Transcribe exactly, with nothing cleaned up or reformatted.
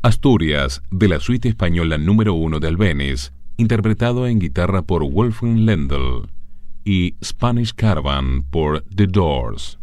Asturias, de la suite española número uno de Albéniz, interpretado en guitarra por Wolfgang Lendl, y Spanish Caravan por The Doors.